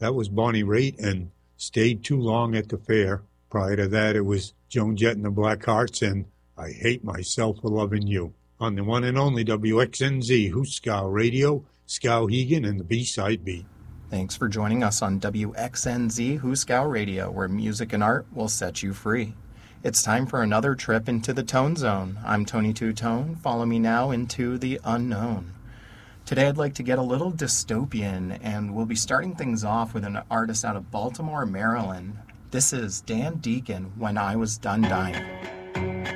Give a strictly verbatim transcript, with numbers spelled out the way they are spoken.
That was Bonnie Raitt and Stayed Too Long at the Fair. Prior to that, it was Joan Jett and the Blackhearts and I Hate Myself for Loving You. On the one and only W X N Z, Hooskow Radio, Skowhegan and the B-Side Beat. Thanks for joining us on W X N Z Hooskow Radio, where music and art will set you free. It's time for another trip into the Tone Zone. I'm Tony Two Tone. Follow me now into the unknown. Today I'd like to get a little dystopian, and we'll be starting things off with an artist out of Baltimore, Maryland. This is Dan Deacon, When I Was Done Dying.